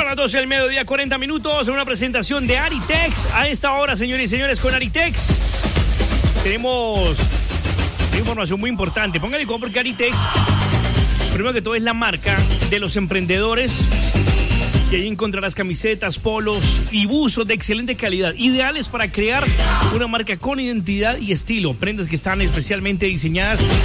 Son las 12 del mediodía, 40 minutos, en una presentación de Aritex. A esta hora, señores y señores, con Aritex tenemos información muy importante. Póngale con porque Aritex, primero que todo, es la marca de los emprendedores. Y ahí encontrarás camisetas, polos y buzos de excelente calidad, ideales para crear una marca con identidad y estilo. Prendas que están especialmente diseñadas